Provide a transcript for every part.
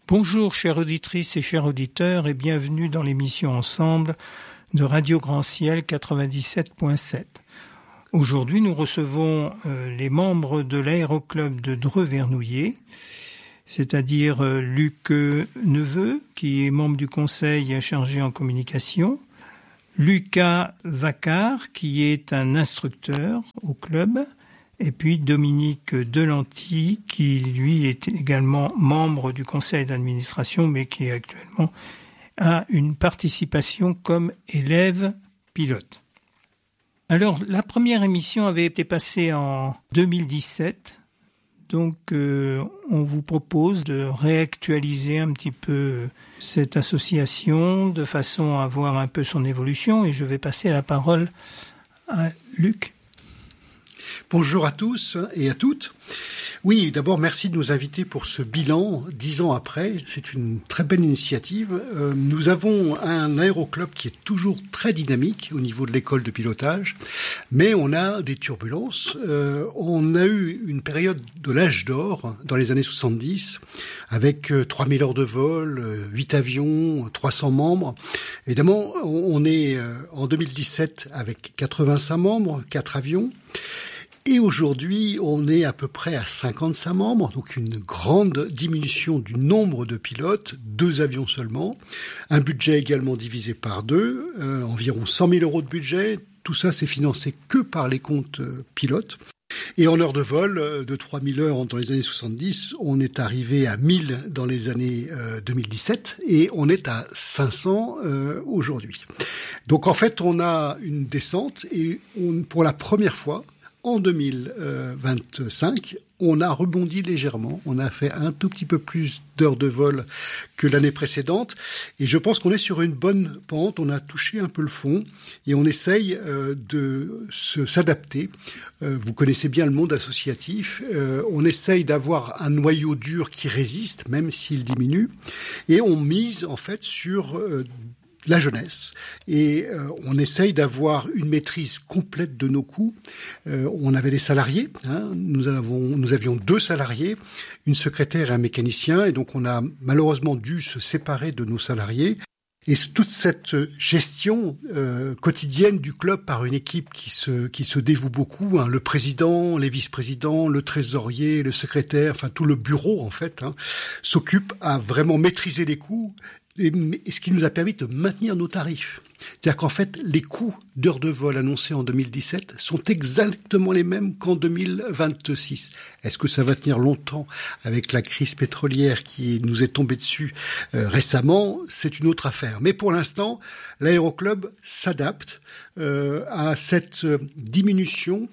Bonjour chères auditrices et chers auditeurs et bienvenue dans l'émission Ensemble de Radio Grand Ciel 97.7. Aujourd'hui nous recevons les membres de l'aéroclub de Dreux-Vernouillet, c'est-à-dire Luc Neveu qui est membre du conseil chargé en communication, Lucas Vaccar qui est un instructeur au club, et puis Dominique Delanty, qui lui est également membre du conseil d'administration, mais qui actuellement a une participation comme élève pilote. Alors, la première émission avait été passée en 2017, donc on vous propose de réactualiser un petit peu cette association de façon à voir un peu son évolution, et je vais passer la parole à Luc. Bonjour à tous et à toutes. Oui, d'abord, merci de nous inviter pour ce bilan 10 ans après. C'est une très belle initiative. Nous avons un aéroclub qui est toujours très dynamique au niveau de l'école de pilotage, mais on a des turbulences. On a eu une période de l'âge d'or dans les années 70 avec 3000 heures de vol, 8 avions, 300 membres. Évidemment, on est en 2017 avec 85 membres, 4 avions. Et aujourd'hui, on est à peu près à 55 membres, donc une grande diminution du nombre de pilotes, 2 avions seulement, un budget également divisé par 2, environ 100 000 euros de budget. Tout ça, c'est financé que par les comptes pilotes. Et en heures de vol, de 3000 heures dans les années 70, on est arrivé à 1000 dans les années 2017 et on est à 500 aujourd'hui. Donc en fait, on a une descente et pour la première fois, en 2025, on a rebondi légèrement. On a fait un tout petit peu plus d'heures de vol que l'année précédente. Et je pense qu'on est sur une bonne pente. On a touché un peu le fond et on essaye de s'adapter. Vous connaissez bien le monde associatif. On essaye d'avoir un noyau dur qui résiste, même s'il diminue. Et on mise en fait sur la jeunesse. Et on essaye d'avoir une maîtrise complète de nos coûts. On avait des salariés. Nous avions 2 salariés, une secrétaire et un mécanicien. Et donc on a malheureusement dû se séparer de nos salariés. Et toute cette gestion quotidienne du club par une équipe qui se dévoue beaucoup, le président, les vice-présidents, le trésorier, le secrétaire, enfin tout le bureau en fait, s'occupe à vraiment maîtriser les coûts. Et ce qui nous a permis de maintenir nos tarifs. C'est-à-dire qu'en fait, les coûts d'heures de vol annoncés en 2017 sont exactement les mêmes qu'en 2026. Est-ce que ça va tenir longtemps avec la crise pétrolière qui nous est tombée dessus récemment? C'est une autre affaire. Mais pour l'instant, l'aéroclub s'adapte à cette diminution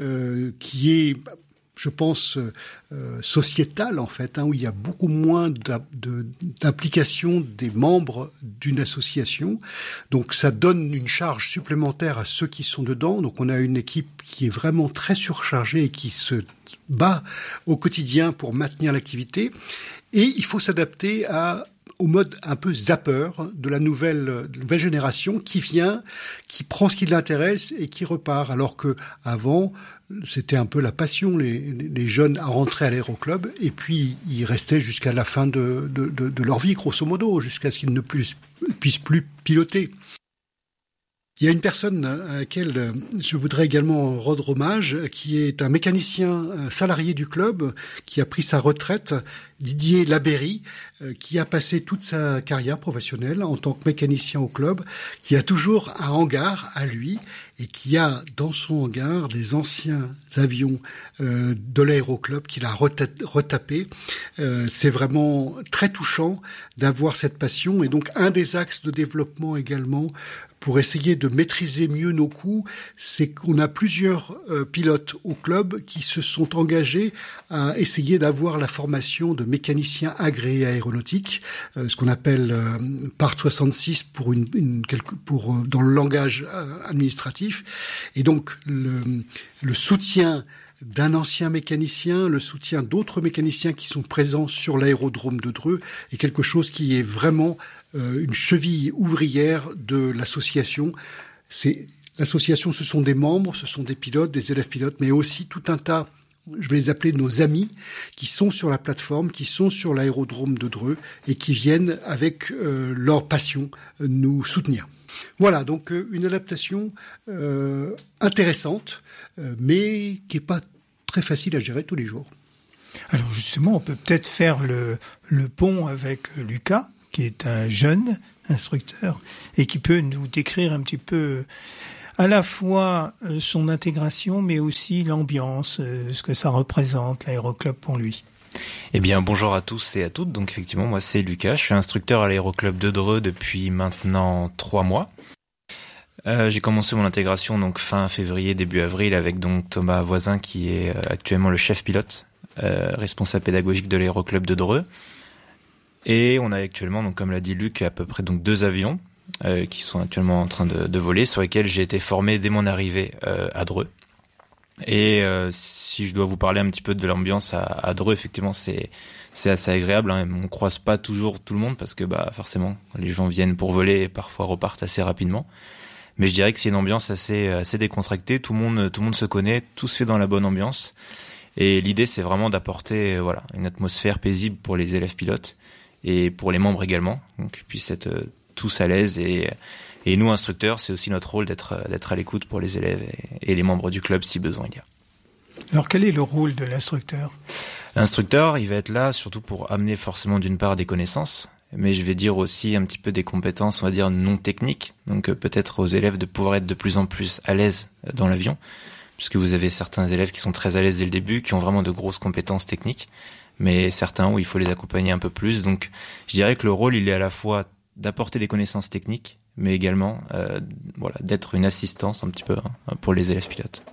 qui est, je pense, sociétale en fait, où il y a beaucoup moins d'implication des membres d'une association. Donc ça donne une charge supplémentaire à ceux qui sont dedans. Donc on a une équipe qui est vraiment très surchargée et qui se bat au quotidien pour maintenir l'activité. Et il faut s'adapter au mode un peu zapper de la nouvelle génération qui vient, qui prend ce qui l'intéresse et qui repart. Alors que avant, c'était un peu la passion. Les jeunes rentraient à l'aéroclub et puis ils restaient jusqu'à la fin de leur vie, grosso modo, jusqu'à ce qu'ils ne puissent plus piloter. Il y a une personne à laquelle je voudrais également rendre hommage, qui est un mécanicien salarié du club, qui a pris sa retraite, Didier Labéry, qui a passé toute sa carrière professionnelle en tant que mécanicien au club, qui a toujours un hangar à lui et qui a dans son hangar des anciens avions de l'aéroclub qu'il a retapé. C'est vraiment très touchant d'avoir cette passion et donc un des axes de développement également pour essayer de maîtriser mieux nos coûts, c'est qu'on a plusieurs pilotes au club qui se sont engagés à essayer d'avoir la formation de mécanicien agréé aéronautique, ce qu'on appelle Part 66 dans le langage administratif. Et donc le soutien d'un ancien mécanicien, le soutien d'autres mécaniciens qui sont présents sur l'aérodrome de Dreux est quelque chose qui est vraiment une cheville ouvrière de l'association. L'association, ce sont des membres, ce sont des pilotes, des élèves pilotes, mais aussi tout un tas, je vais les appeler nos amis, qui sont sur la plateforme, qui sont sur l'aérodrome de Dreux et qui viennent avec leur passion nous soutenir. Voilà, donc une adaptation intéressante, mais qui n'est pas très facile à gérer tous les jours. Alors justement, on peut peut-être faire le pont avec Lucas, qui est un jeune instructeur et qui peut nous décrire un petit peu à la fois son intégration, mais aussi l'ambiance, ce que ça représente, l'aéroclub pour lui. Eh bien, bonjour à tous et à toutes. Donc effectivement, moi c'est Lucas, je suis instructeur à l'aéroclub de Dreux depuis maintenant 3 mois. J'ai commencé mon intégration donc fin février, début avril avec donc Thomas Voisin qui est actuellement le chef pilote, responsable pédagogique de l'aéroclub de Dreux. Et on a actuellement, donc comme l'a dit Luc, à peu près donc 2 avions qui sont actuellement en train de voler, sur lesquels j'ai été formé dès mon arrivée à Dreux. Et si je dois vous parler un petit peu de l'ambiance à Dreux, effectivement c'est assez agréable, hein. On croise pas toujours tout le monde parce que forcément les gens viennent pour voler et parfois repartent assez rapidement. Mais je dirais que c'est une ambiance assez décontractée, tout le monde se connaît, tout se fait dans la bonne ambiance. Et l'idée c'est vraiment d'apporter une atmosphère paisible pour les élèves pilotes et pour les membres également, donc qu'ils puissent être tous à l'aise et nous instructeurs, c'est aussi notre rôle d'être à l'écoute pour les élèves et les membres du club si besoin il y a. Alors quel est le rôle de l'instructeur ? L'instructeur, il va être là surtout pour amener forcément d'une part des connaissances, mais je vais dire aussi un petit peu des compétences, on va dire non techniques, donc peut-être aux élèves de pouvoir être de plus en plus à l'aise dans l'avion, puisque vous avez certains élèves qui sont très à l'aise dès le début, qui ont vraiment de grosses compétences techniques, mais certains où il faut les accompagner un peu plus. Donc je dirais que le rôle, il est à la fois d'apporter des connaissances techniques, mais également d'être une assistance un petit peu pour les élèves pilotes.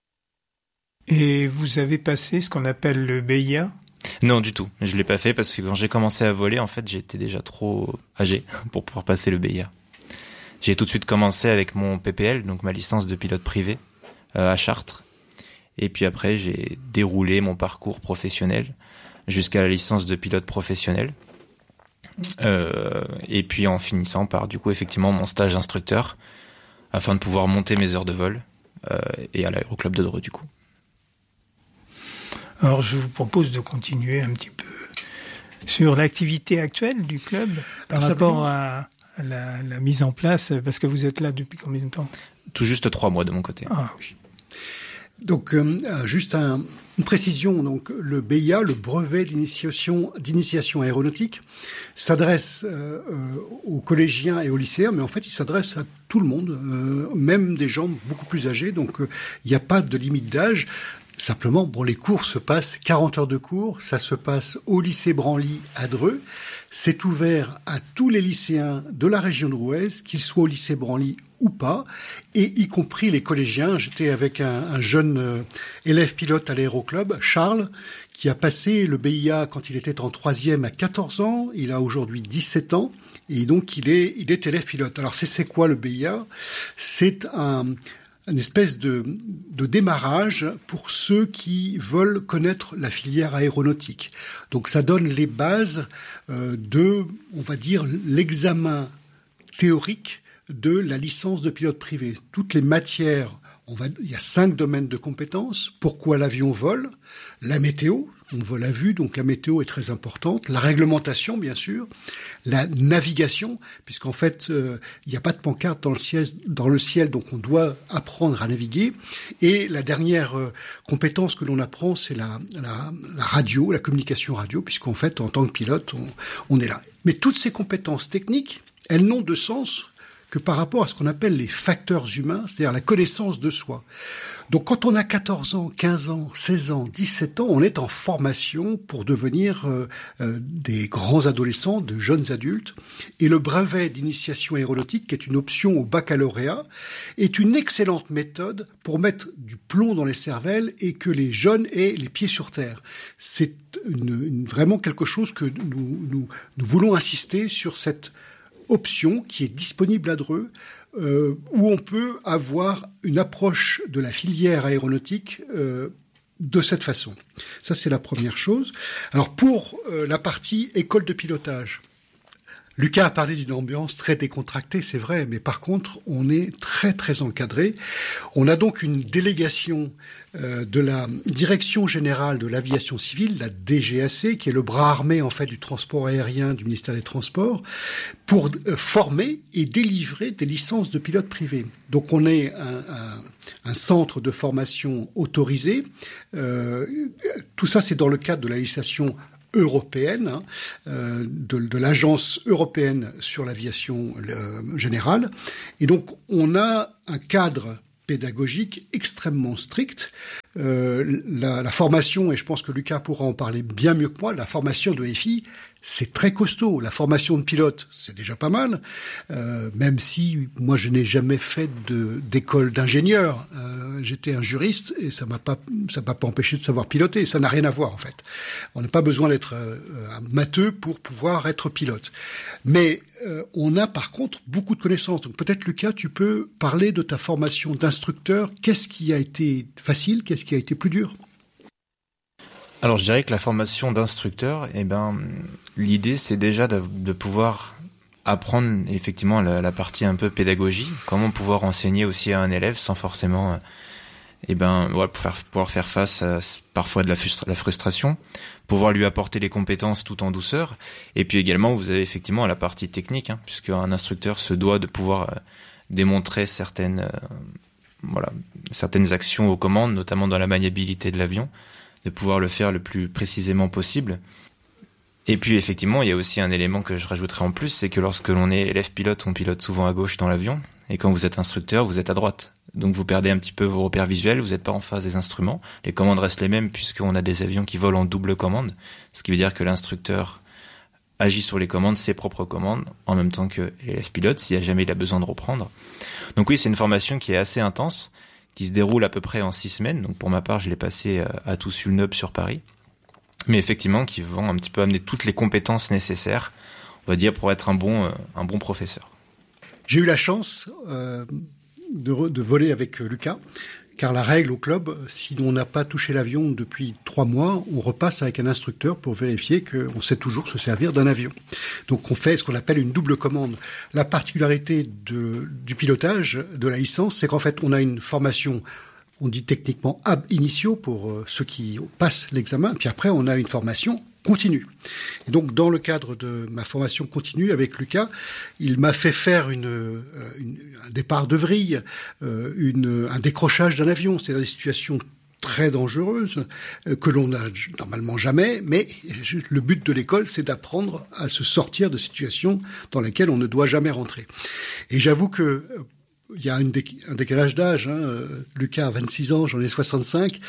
Et vous avez passé ce qu'on appelle le BIA ? Non, du tout. Je l'ai pas fait parce que quand j'ai commencé à voler, en fait, j'étais déjà trop âgé pour pouvoir passer le BIA. J'ai tout de suite commencé avec mon PPL, donc ma licence de pilote privé, à Chartres. Et puis après, j'ai déroulé mon parcours professionnel jusqu'à la licence de pilote professionnel. Et puis en finissant par, du coup, effectivement, mon stage instructeur afin de pouvoir monter mes heures de vol et à l'aéroclub de Dreux, du coup. Alors, je vous propose de continuer un petit peu sur l'activité actuelle du club par rapport à la mise en place, parce que vous êtes là depuis combien de temps ? Tout juste 3 mois de mon côté. Ah oui. Donc, juste une précision. Donc, le BIA, le brevet d'initiation aéronautique, s'adresse aux collégiens et aux lycéens, mais en fait, il s'adresse à tout le monde, même des gens beaucoup plus âgés. Donc, il n'y a pas de limite d'âge. Simplement, les cours se passent 40 heures de cours. Ça se passe au lycée Branly à Dreux. C'est ouvert à tous les lycéens de la région drouaise, qu'ils soient au lycée Branly ou pas, et y compris les collégiens. J'étais avec un jeune élève pilote à l'aéroclub, Charles, qui a passé le BIA quand il était en 3e à 14 ans. Il a aujourd'hui 17 ans, et donc il est élève pilote. Alors c'est quoi le BIA ? C'est une espèce de démarrage pour ceux qui veulent connaître la filière aéronautique. Donc ça donne les bases on va dire, l'examen théorique de la licence de pilote privé. Toutes les matières, il y a 5 domaines de compétences. Pourquoi l'avion vole ? La météo, on vole à vue, donc la météo est très importante. La réglementation, bien sûr. La navigation, puisqu'en fait, il n'y a pas de pancarte dans le ciel, donc on doit apprendre à naviguer. Et la dernière compétence que l'on apprend, c'est la radio, la communication radio, puisqu'en fait, en tant que pilote, on est là. Mais toutes ces compétences techniques, elles n'ont de sens que par rapport à ce qu'on appelle les facteurs humains, c'est-à-dire la connaissance de soi. Donc quand on a 14 ans, 15 ans, 16 ans, 17 ans, on est en formation pour devenir des grands adolescents, de jeunes adultes. Et le brevet d'initiation aéronautique, qui est une option au baccalauréat, est une excellente méthode pour mettre du plomb dans les cervelles et que les jeunes aient les pieds sur terre. C'est vraiment quelque chose que nous voulons insister sur cette option qui est disponible à Dreux, où on peut avoir une approche de la filière aéronautique de cette façon. Ça, c'est la première chose. Alors, pour la partie école de pilotage, Lucas a parlé d'une ambiance très décontractée, c'est vrai, mais par contre, on est très très encadré. On a donc une délégation de la Direction Générale de l'Aviation Civile, la DGAC, qui est le bras armé en fait du transport aérien du ministère des Transports, pour former et délivrer des licences de pilotes privés. Donc on est un centre de formation autorisé. Tout ça, c'est dans le cadre de la législation européenne, de l'Agence européenne sur l'aviation générale. Et donc, on a un cadre pédagogique extrêmement strict. La formation, et je pense que Lucas pourra en parler bien mieux que moi, la formation de FI, c'est très costaud. La formation de pilote, c'est déjà pas mal, même si moi je n'ai jamais fait d'école d'ingénieur. J'étais un juriste et ça m'a pas empêché de savoir piloter. Ça n'a rien à voir en fait. On n'a pas besoin d'être un matheux pour pouvoir être pilote. Mais on a par contre beaucoup de connaissances. Donc peut-être Lucas, tu peux parler de ta formation d'instructeur. Qu'est-ce qui a été facile, qu'est-ce qui a été plus dur ? Alors je dirais que la formation d'instructeur, l'idée c'est déjà de pouvoir apprendre effectivement la partie un peu pédagogie, comment pouvoir enseigner aussi à un élève sans forcément pouvoir faire face à parfois de la frustration, pouvoir lui apporter les compétences tout en douceur. Et puis également vous avez effectivement la partie technique, puisque un instructeur se doit de pouvoir démontrer certaines actions aux commandes, notamment dans la maniabilité de l'avion, de pouvoir le faire le plus précisément possible. Et puis effectivement, il y a aussi un élément que je rajouterai en plus, c'est que lorsque l'on est élève pilote, on pilote souvent à gauche dans l'avion, et quand vous êtes instructeur, vous êtes à droite. Donc vous perdez un petit peu vos repères visuels, vous n'êtes pas en face des instruments. Les commandes restent les mêmes puisqu'on a des avions qui volent en double commande, ce qui veut dire que l'instructeur agit sur les commandes, ses propres commandes, en même temps que l'élève pilote, s'il y a jamais il a besoin de reprendre. Donc oui, c'est une formation qui est assez intense, qui se déroule à peu près en 6 semaines. Donc pour ma part, je l'ai passé à Toussul-Neuve sur Paris. Mais effectivement, qui vont un petit peu amener toutes les compétences nécessaires, on va dire, pour être un bon professeur. J'ai eu la chance de voler avec Lucas, car la règle au club, si on n'a pas touché l'avion depuis 3 mois, on repasse avec un instructeur pour vérifier qu'on sait toujours se servir d'un avion. Donc on fait ce qu'on appelle une double commande. La particularité du pilotage de la licence, c'est qu'en fait on a une formation, on dit techniquement ab initio pour ceux qui passent l'examen, puis après on a une formation continue. Et donc dans le cadre de ma formation continue avec Lucas, il m'a fait faire un départ de vrille, un décrochage d'un avion, c'est-à-dire des situations très dangereuses que l'on n'a normalement jamais, mais le but de l'école, c'est d'apprendre à se sortir de situations dans lesquelles on ne doit jamais rentrer. Et j'avoue que il y a un décalage d'âge. Lucas a 26 ans, j'en ai 65.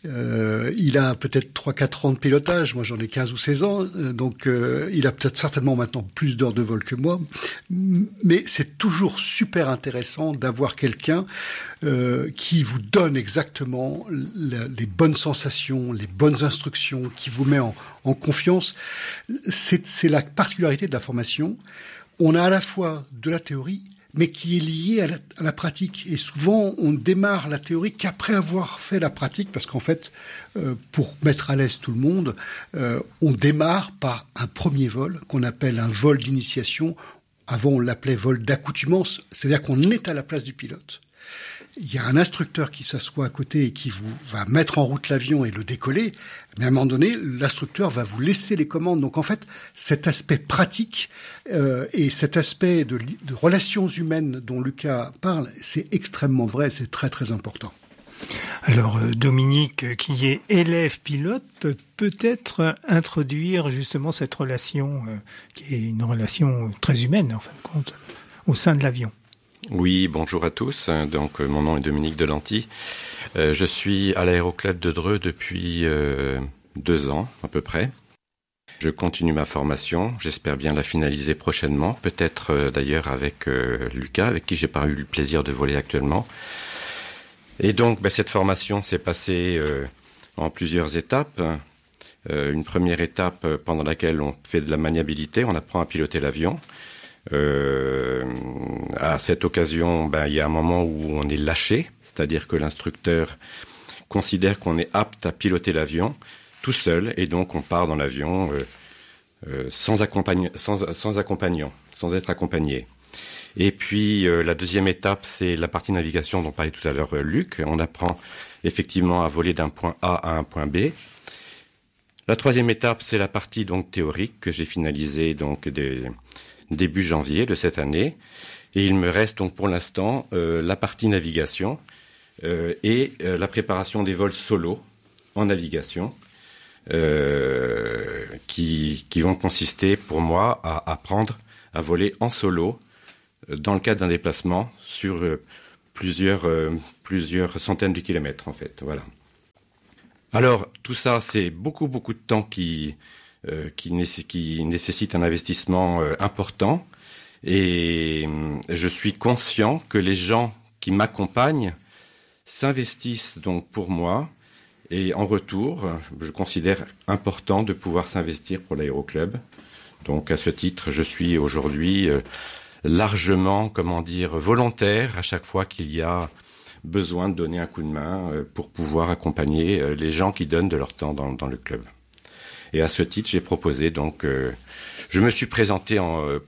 Il a peut-être 3-4 ans de pilotage. Moi, j'en ai 15 ou 16 ans. Donc, il a peut-être certainement maintenant plus d'heures de vol que moi. Mais c'est toujours super intéressant d'avoir quelqu'un qui vous donne exactement les bonnes sensations, les bonnes instructions, qui vous met en confiance. C'est la particularité de la formation. On a à la fois de la théorie, mais qui est lié à la pratique. Et souvent, on démarre la théorie qu'après avoir fait la pratique, parce qu'en fait, pour mettre à l'aise tout le monde, on démarre par un premier vol, qu'on appelle un vol d'initiation. Avant, on l'appelait vol d'accoutumance, c'est-à-dire qu'on est à la place du pilote. Il y a un instructeur qui s'assoit à côté et qui va mettre en route l'avion et le décoller, mais à un moment donné, l'instructeur va vous laisser les commandes. Donc en fait, cet aspect pratique et cet aspect de relations humaines dont Lucas parle, c'est extrêmement vrai, c'est très très important. Alors Dominique, qui est élève pilote, peut peut-être introduire justement cette relation, qui est une relation très humaine en fin de compte, au sein de l'avion. Oui, bonjour à tous. Donc, mon nom est Dominique Delanty. Je suis à l'aéroclub de Dreux depuis 2 ans, à peu près. Je continue ma formation. J'espère bien la finaliser prochainement. Peut-être d'ailleurs avec Lucas, avec qui j'ai pas eu le plaisir de voler actuellement. Et donc, cette formation s'est passée en plusieurs étapes. Une première étape pendant laquelle on fait de la maniabilité, on apprend à piloter l'avion. À cette occasion, il y a un moment où on est lâché, c'est-à-dire que l'instructeur considère qu'on est apte à piloter l'avion tout seul, et donc on part dans l'avion sans être accompagné. Et puis la deuxième étape, c'est la partie navigation dont parlait tout à l'heure Luc. On apprend effectivement à voler d'un point A à un point B. La troisième étape, c'est la partie donc théorique que j'ai finalisée donc début janvier de cette année. Et il me reste donc pour l'instant la partie navigation et la préparation des vols solo en navigation qui vont consister pour moi à apprendre à voler en solo dans le cadre d'un déplacement sur plusieurs centaines de kilomètres en fait. Voilà. Alors tout ça, c'est beaucoup de temps qui nécessite un investissement important. Et je suis conscient que les gens qui m'accompagnent s'investissent donc pour moi. Et en retour, je considère important de pouvoir s'investir pour l'aéroclub. Donc à ce titre, je suis aujourd'hui largement, volontaire à chaque fois qu'il y a besoin de donner un coup de main pour pouvoir accompagner les gens qui donnent de leur temps dans le club. Et à ce titre, j'ai proposé donc, je me suis présenté au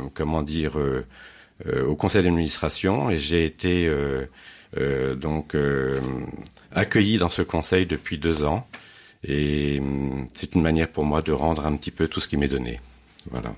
conseil d'administration et j'ai été accueilli dans ce conseil depuis 2 ans. Et c'est une manière pour moi de rendre un petit peu tout ce qui m'est donné. Voilà.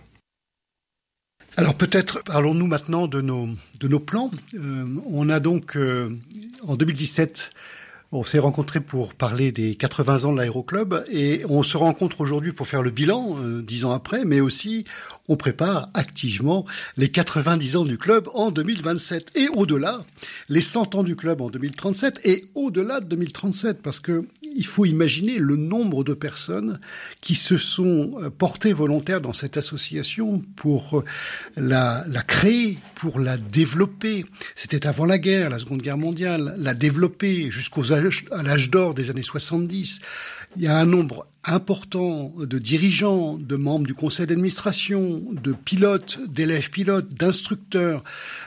Alors peut-être parlons-nous maintenant de nos plans. On a donc en 2017, on s'est rencontrés pour parler des 80 ans de l'aéroclub et on se rencontre aujourd'hui pour faire le bilan 10 ans après, mais aussi on prépare activement les 90 ans du club en 2027 et au-delà, les 100 ans du club en 2037 et au-delà de 2037 parce que il faut imaginer le nombre de personnes qui se sont portées volontaires dans cette association pour la créer, pour la développer. C'était avant la guerre, la Seconde Guerre mondiale, la développer à l'âge d'or des années 70. Il y a un nombre important de dirigeants, de membres du conseil d'administration, de pilotes, d'élèves pilotes, d'instructeurs.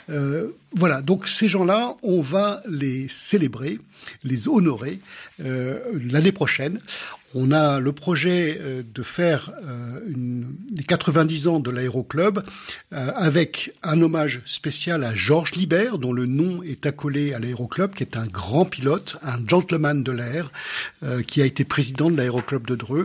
Voilà, donc ces gens-là, on va les célébrer, les honorer l'année prochaine. On a le projet de faire les 90 ans de l'aéroclub avec un hommage spécial à Georges Libert, dont le nom est accolé à l'aéroclub, qui est un grand pilote, un gentleman de l'air, qui a été président de l'aéroclub de Dreux.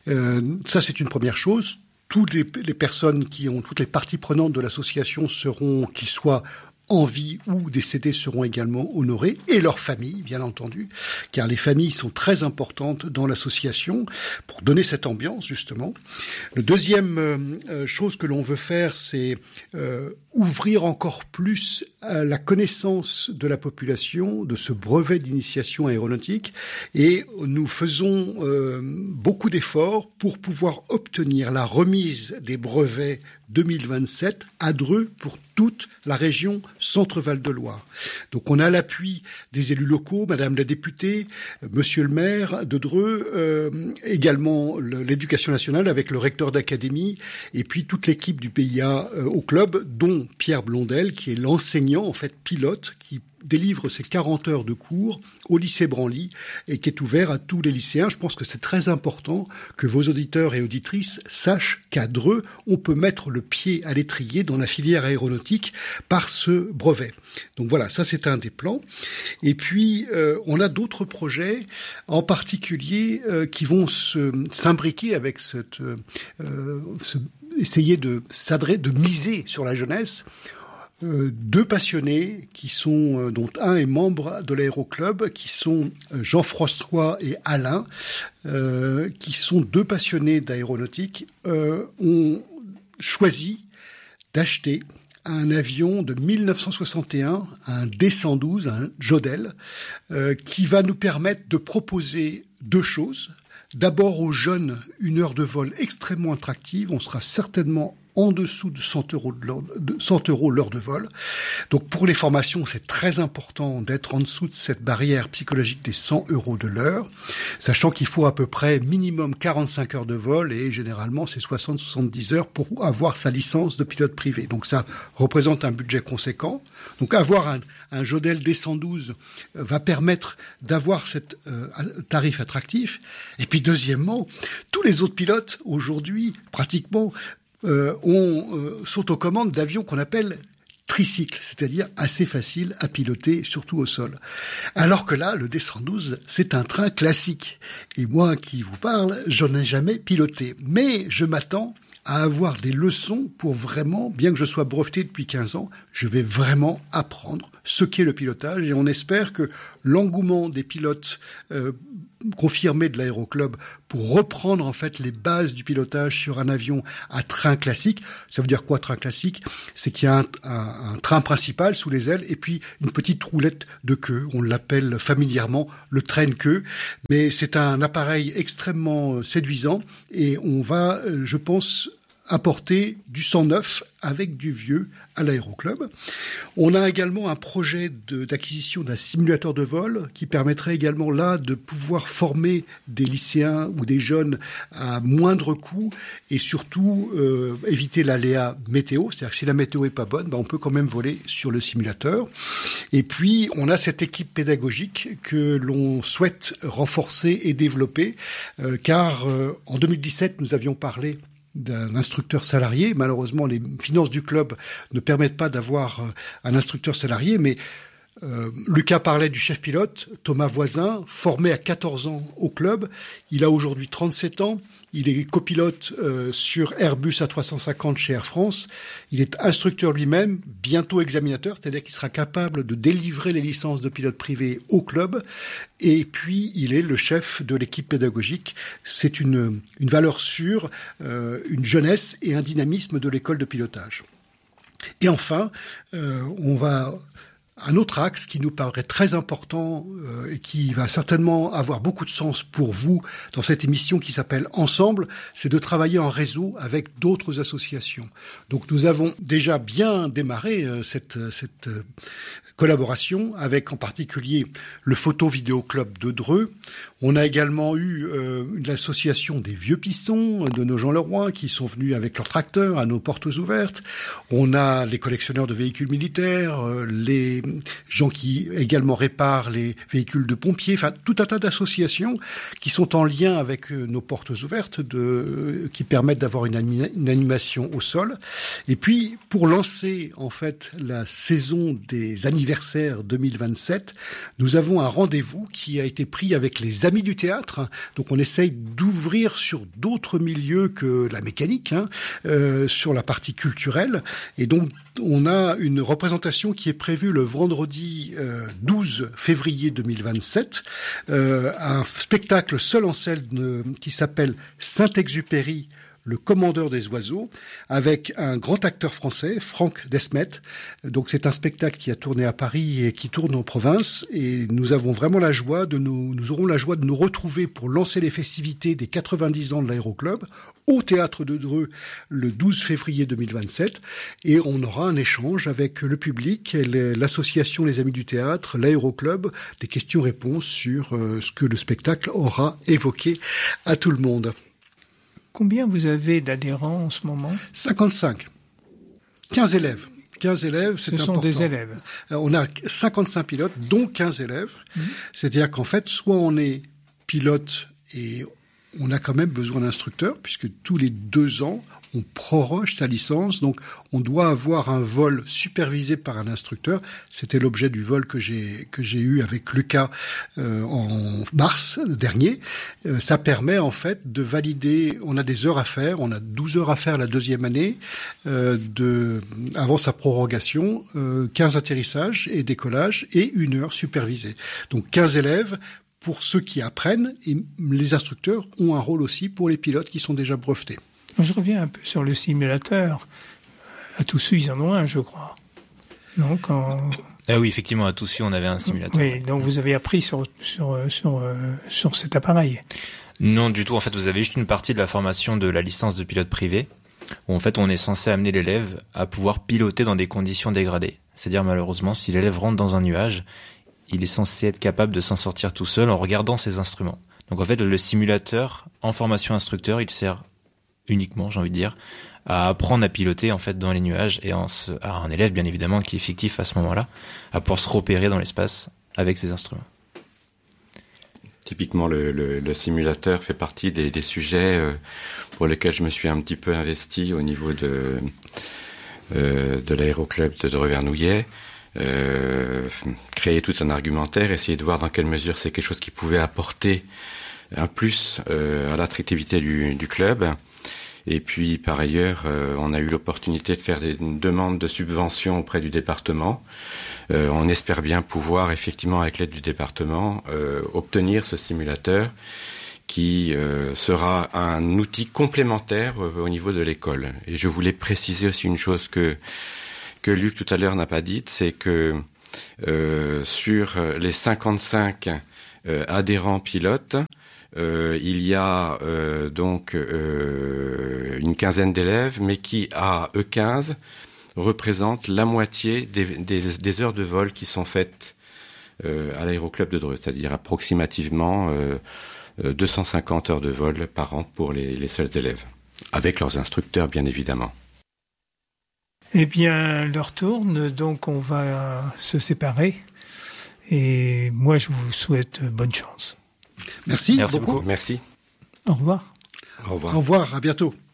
Ça, c'est une première chose. Toutes les personnes toutes les parties prenantes de l'association seront, qu'ils soient en vie ou décédés, seront également honorés, et leurs familles, bien entendu, car les familles sont très importantes dans l'association pour donner cette ambiance, justement. Le deuxième chose que l'on veut faire, c'est ouvrir encore plus la connaissance de la population de ce brevet d'initiation aéronautique, et nous faisons beaucoup d'efforts pour pouvoir obtenir la remise des brevets 2027 à Dreux pour toute la région Centre-Val de Loire. Donc on a l'appui des élus locaux, Madame la députée, Monsieur le maire de Dreux, également l'éducation nationale avec le recteur d'académie et puis toute l'équipe du PIA au club, dont Pierre Blondel qui est l'enseignant en fait pilote qui délivre ses 40 heures de cours au lycée Branly et qui est ouvert à tous les lycéens. Je pense que c'est très important que vos auditeurs et auditrices sachent qu'à Dreux, on peut mettre le pied à l'étrier dans la filière aéronautique par ce brevet. Donc voilà, ça c'est un des plans. Et puis, on a d'autres projets, en particulier, qui vont s'imbriquer avec essayer de miser sur la jeunesse. 2 passionnés qui sont, dont un est membre de l'aéroclub, qui sont Jean-François et Alain, qui sont 2 passionnés d'aéronautique, ont choisi d'acheter un avion de 1961, un D-112, un Jodel, qui va nous permettre de proposer 2 choses. D'abord aux jeunes, une heure de vol extrêmement attractive. On sera certainement en dessous de 100 € l'heure de vol. Donc pour les formations, c'est très important d'être en dessous de cette barrière psychologique des 100 € de l'heure, sachant qu'il faut à peu près minimum 45 heures de vol et généralement c'est 60-70 heures pour avoir sa licence de pilote privé. Donc ça représente un budget conséquent. Donc avoir un Jodel D112 va permettre d'avoir cet tarif attractif. Et puis deuxièmement, tous les autres pilotes aujourd'hui pratiquement sont aux commandes d'avions qu'on appelle tricycle, c'est-à-dire assez facile à piloter, surtout au sol. Alors que là, le D112, c'est un train classique. Et moi qui vous parle, je n'en ai jamais piloté. Mais je m'attends à avoir des leçons pour vraiment, bien que je sois breveté depuis 15 ans, je vais vraiment apprendre ce qu'est le pilotage. Et on espère que l'engouement des pilotes confirmés de l'Aéroclub pour reprendre en fait les bases du pilotage sur un avion à train classique. Ça veut dire quoi, train classique? C'est qu'il y a un train principal sous les ailes et puis une petite roulette de queue. On l'appelle familièrement le train-queue. Mais c'est un appareil extrêmement séduisant et on va, je pense, apporter du sang neuf avec du vieux à l'Aéroclub. On a également un projet d'acquisition d'un simulateur de vol qui permettrait également là de pouvoir former des lycéens ou des jeunes à moindre coût et surtout éviter l'aléa météo. C'est-à-dire que si la météo est pas bonne, on peut quand même voler sur le simulateur. Et puis, on a cette équipe pédagogique que l'on souhaite renforcer et développer car en 2017, nous avions parlé d'un instructeur salarié. Malheureusement, les finances du club ne permettent pas d'avoir un instructeur salarié, mais Lucas parlait du chef pilote, Thomas Voisin, formé à 14 ans au club. Il a aujourd'hui 37 ans. Il est copilote sur Airbus A350 chez Air France. Il est instructeur lui-même, bientôt examinateur, c'est-à-dire qu'il sera capable de délivrer les licences de pilote privé au club. Et puis, il est le chef de l'équipe pédagogique. C'est une valeur sûre, une jeunesse et un dynamisme de l'école de pilotage. Et enfin, un autre axe qui nous paraît très important et qui va certainement avoir beaucoup de sens pour vous dans cette émission qui s'appelle Ensemble, c'est de travailler en réseau avec d'autres associations. Donc nous avons déjà bien démarré cette collaboration avec en particulier le Photo-Vidéo Club de Dreux. On a également eu l'association des Vieux Pistons de Nogent-le-Roi qui sont venus avec leurs tracteurs à nos portes ouvertes. On a les collectionneurs de véhicules militaires, les gens qui également réparent les véhicules de pompiers, enfin tout un tas d'associations qui sont en lien avec nos portes ouvertes qui permettent d'avoir une animation au sol. Et puis pour lancer en fait la saison des anniversaires 2027, nous avons un rendez-vous qui a été pris avec les Amis du théâtre. Donc on essaye d'ouvrir sur d'autres milieux que la mécanique, sur la partie culturelle. Et donc on a une représentation qui est prévue le vendredi 12 février 2027, un spectacle seul en scène qui s'appelle Saint-Exupéry, le commandeur des oiseaux, avec un grand acteur français, Franck Desmet. Donc c'est un spectacle qui a tourné à Paris et qui tourne en province. Et nous avons vraiment nous aurons la joie de nous retrouver pour lancer les festivités des 90 ans de l'Aéroclub au Théâtre de Dreux le 12 février 2027. Et on aura un échange avec le public, l'association Les Amis du Théâtre, l'Aéroclub, des questions-réponses sur ce que le spectacle aura évoqué à tout le monde. Combien vous avez d'adhérents en ce moment? 55. 15 élèves. 15 élèves, c'est important. Ce sont des élèves. On a 55 pilotes, dont 15 élèves. C'est-à-dire qu'en fait, soit on est pilote et on a quand même besoin d'instructeurs, puisque tous les 2 ans, on proroge sa licence. Donc, on doit avoir un vol supervisé par un instructeur. C'était l'objet du vol que j'ai eu avec Lucas en mars dernier. Ça permet en fait de valider. On a des heures à faire. On a 12 heures à faire la 2e année avant sa prorogation, 15 atterrissages et décollages et 1 heure supervisée. Donc 15 élèves. Pour ceux qui apprennent, et les instructeurs ont un rôle aussi pour les pilotes qui sont déjà brevetés. Je reviens un peu sur le simulateur. À Toussus, ils en ont un, je crois. Donc, Ah oui, effectivement, à Toussus, on avait un simulateur. Oui, donc vous avez appris sur cet appareil. Non, du tout. En fait, vous avez juste une partie de la formation de la licence de pilote privé. où en fait on est censé amener l'élève à pouvoir piloter dans des conditions dégradées. C'est-à-dire malheureusement, si l'élève rentre dans un nuage, il est censé être capable de s'en sortir tout seul en regardant ses instruments. Donc en fait, le simulateur en formation instructeur, il sert uniquement, j'ai envie de dire, à apprendre à piloter en fait dans les nuages et à un élève bien évidemment qui est fictif à ce moment-là, à pouvoir se repérer dans l'espace avec ses instruments. Typiquement, le simulateur fait partie des sujets pour lesquels je me suis un petit peu investi au niveau de l'aéroclub de Dreux-Vernouillet. Créer tout un argumentaire, essayer de voir dans quelle mesure c'est quelque chose qui pouvait apporter un plus à l'attractivité du club. Et puis, par ailleurs, on a eu l'opportunité de faire des demandes de subventions auprès du département. On espère bien pouvoir, effectivement, avec l'aide du département, obtenir ce simulateur qui sera un outil complémentaire au niveau de l'école. Et je voulais préciser aussi une chose que Luc tout à l'heure n'a pas dite, c'est que sur les 55 adhérents pilotes, il y a donc une quinzaine d'élèves, mais qui, à E15, représentent la moitié des heures de vol qui sont faites à l'aéroclub de Dreux, c'est-à-dire approximativement 250 heures de vol par an pour les seuls élèves, avec leurs instructeurs, bien évidemment. Eh bien, l'heure tourne, donc on va se séparer. Et moi, je vous souhaite bonne chance. Merci beaucoup. Merci. Au revoir. Au revoir. Au revoir, à bientôt.